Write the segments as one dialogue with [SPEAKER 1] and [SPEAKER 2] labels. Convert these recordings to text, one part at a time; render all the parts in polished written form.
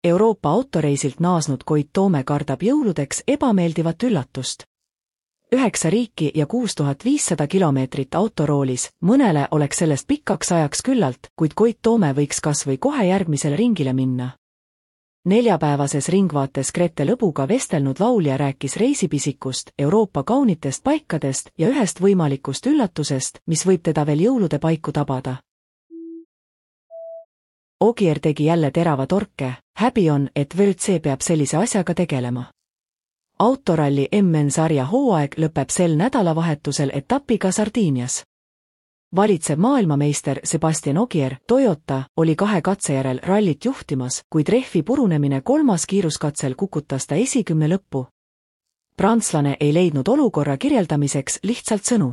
[SPEAKER 1] Euroopa autoreisilt naasnud Koit Toome kardab jõuludeks ebameeldivat üllatust. 9 riiki ja 6500 kilomeetrit autoroolis, mõnele oleks sellest pikkaks ajaks küllalt, kuid Koit Toome võiks kas või kohe järgmisele ringile minna. 4-päevases ringvaates Grete Lõbuga vestelnud laulja rääkis reisipisikust, Euroopa kaunitest paikadest ja ühest võimalikust üllatusest, mis võib teda veel jõulude paiku tabada. Ogier tegi jälle terava torke, häbi on, et WRC peab sellise asjaga tegelema. Autoralli MN-sarja hooaeg lõpeb sel nädalavahetusel etapiga Sardiinias. Valitsev maailmameister Sebastian Ogier, Toyota, oli 2 katse järel rallit juhtimas, kuid rehvi purunemine 3. kiiruskatsel kukutas ta esikümne lõppu. Prantslane ei leidnud olukorra kirjeldamiseks lihtsalt sõnu.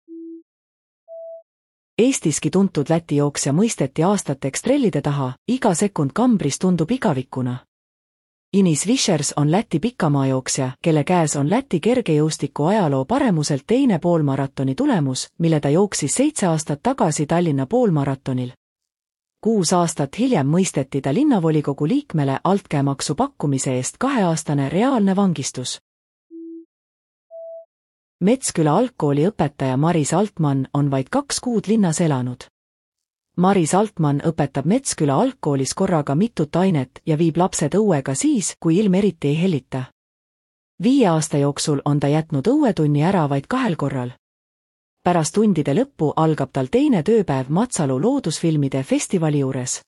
[SPEAKER 1] Eestiski tuntud Läti jooksja mõisteti aastateks trellide taha, iga sekund kambris tundub igavikuna. Inis Vischers on Läti pikamaajooksja, kelle käes on Läti kergejõustiku ajaloo paremuselt teine poolmaratoni tulemus, mille ta jooksis 7 aastat tagasi Tallinna poolmaratonil. 6 aastat hiljem mõisteti ta linnavolikogu liikmele altkäemaksu pakkumise eest 2-aastane reaalne vangistus. Metsküla algkooli õpetaja Maris Altmann on vaid 2 kuud linnas elanud. Maris Altmann õpetab Metsküla algkoolis korraga mitut ainet ja viib lapsed õuega siis, kui ilm eriti ei hellita. 5 aasta jooksul on ta jätnud õuetunni ära vaid 2 korral. Pärast tundide lõppu algab tal teine tööpäev Matsalu loodusfilmide festivali juures.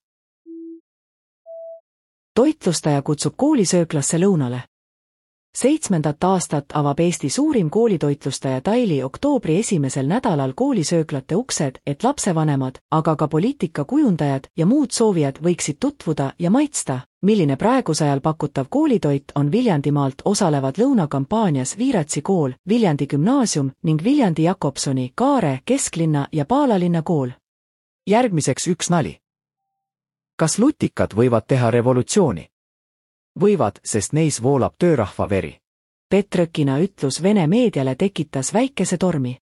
[SPEAKER 1] Toitlustaja kutsub koolisööklasse lõunale. 7. aastat avab Eesti suurim koolitoitlustaja Daily oktoobri esimesel nädalal koolisööklate uksed, et lapsevanemad, aga ka poliitikakujundajad ja muud soovijad võiksid tutvuda ja maitsta, milline praegusajal pakutav koolitoit on Viljandimaalt osalevad lõunakampaanias Viiratsi kool, Viljandi gümnaasium ning Viljandi Jakobsoni, Kaare, Kesklinna ja Paalalinna kool.
[SPEAKER 2] Järgmiseks üks nali. Kas lutikad võivad teha revolutsiooni? Võivad, sest neis voolab töörahva veri.
[SPEAKER 1] Petrõkina ütlus Vene meediale tekitas väikese tormi.